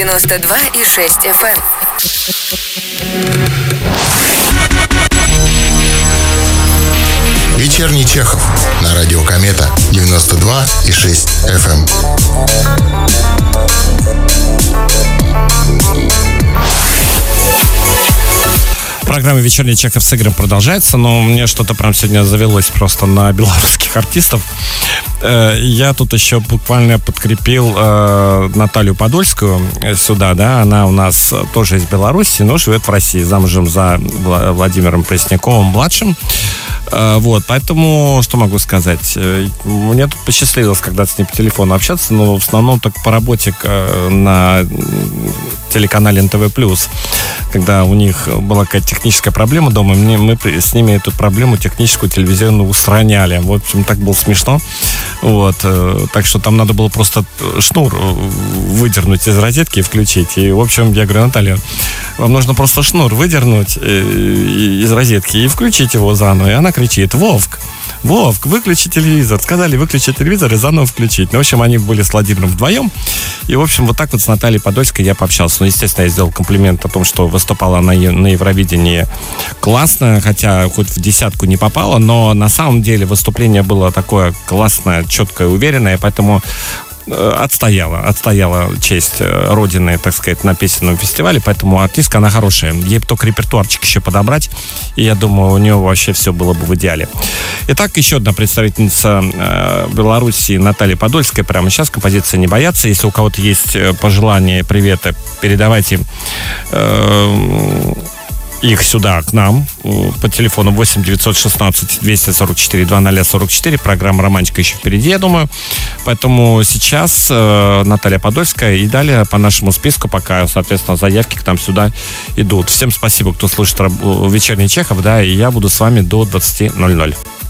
92,6 FM. Вечерний Чехов на радио Комета 92,6 FM. Программа «Вечерний Чехов» с Игорем продолжается, но мне что-то прям сегодня завелось просто на белорусских артистов. Я тут еще буквально подкрепил Наталью Подольскую сюда, да, она у нас тоже из Беларуси, но живет в России, замужем за Владимиром Пресняковым-младшим. Вот, поэтому, что могу сказать, мне тут посчастливилось когда-то с ней по телефону общаться, но в основном только по работе на телеканале НТВ+, когда у них была какая-то техническая проблема дома, мы с ними эту проблему техническую телевизионную устраняли. В общем, так было смешно. Вот, так что там надо было просто шнур выдернуть из розетки и включить. И, в общем, я говорю: Наталья, вам нужно просто шнур выдернуть из розетки и включить его заново. И она кричит: Вовк, выключи телевизор. Сказали выключить телевизор и заново включить. Ну, в общем, они были с Владимиром вдвоем. И, в общем, вот так вот с Натальей Подольской я пообщался. Ну, естественно, я сделал комплимент о том, что выступала она на Евровидении классно, хотя хоть в десятку не попала, но на самом деле выступление было такое классное, четкое, уверенное, поэтому отстояла честь Родины, так сказать, на песенном фестивале, поэтому артистка, она хорошая. Ей бы только репертуарчик еще подобрать, и я думаю, у нее вообще все было бы в идеале. Итак, еще одна представительница Беларуси, Наталья Подольская, прямо сейчас, композиция «Не бояться». Если у кого-то есть пожелания, приветы, передавайте их сюда, к нам, по телефону 8 916 244 2044. Программа «Романтика» еще впереди, я думаю. Поэтому сейчас Наталья Подольская, и далее по нашему списку, пока, соответственно, заявки к нам сюда идут. Всем спасибо, кто слушает «Вечерний Чехов», да, и я буду с вами до 20:00.